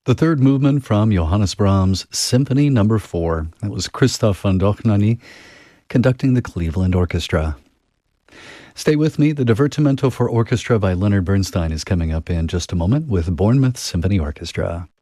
The third movement from Johannes Brahms' Symphony No. 4. That was Christoph von Dohnanyi conducting the Cleveland Orchestra. Stay with me. The Divertimento for Orchestra by Leonard Bernstein is coming up in just a moment with Bournemouth Symphony Orchestra.